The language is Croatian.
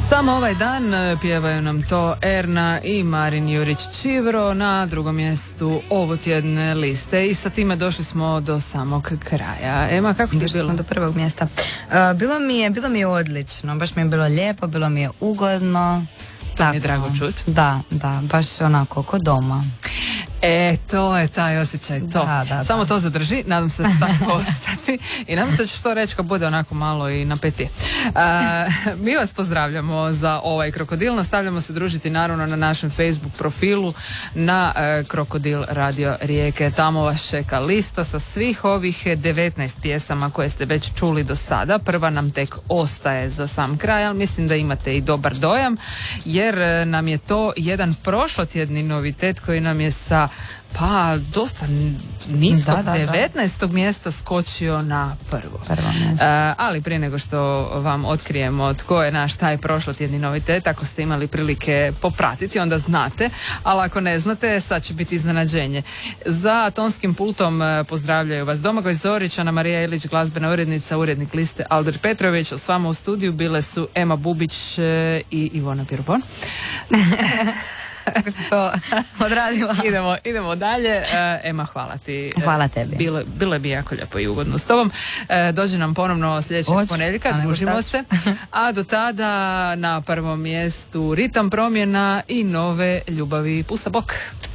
Samo ovaj dan pjevaju nam to Erna i Marin Jurić-Čivro na drugom mjestu ovotjedne liste i sa time došli smo do samog kraja. Ema, kako ti je bilo? Do prvog mjesta. Bilo mi je odlično, baš mi je bilo lijepo, bilo mi je ugodno. To mi je drago čut. Da, baš onako, ko doma. To je taj osjećaj, to. Da. Samo to zadrži, nadam se da će tako ostati i nadam se da ćeš to reći kad bude onako malo i napeti. Mi vas pozdravljamo za ovaj Krokodil, nastavljamo se družiti naravno na našem Facebook profilu na Krokodil Radio Rijeke. Tamo vas čeka lista sa svih ovih 19 pjesama koje ste već čuli do sada. Prva nam tek ostaje za sam kraj, ali mislim da imate i dobar dojam, jer nam je to jedan prošlotjedni novitet koji nam je sa dosta niskog 19. mjesta skočio na prvo mjesto. Ali prije nego što vam otkrijemo tko je naš taj prošlotjedni novitet, ako ste imali prilike popratiti, onda znate, ali ako ne znate, sad će biti iznenađenje. Za tonskim pultom pozdravljaju vas Domagoj Zorić, Ana Marija Ilić, glazbena urednica, urednik liste Albert Petrović, s vama u studiju bile su Ema Bubić i Ivona Pirupon. Kako si to odradila? Idemo dalje. Ema, hvala ti. Hvala tebi. Bilo je bi jako lijepo i ugodno s tobom. Dođi nam ponovno sljedećeg ponedjeljka, družimo se. A do tada na prvom mjestu Ritam promjena i nove ljubavi. Pusa bok.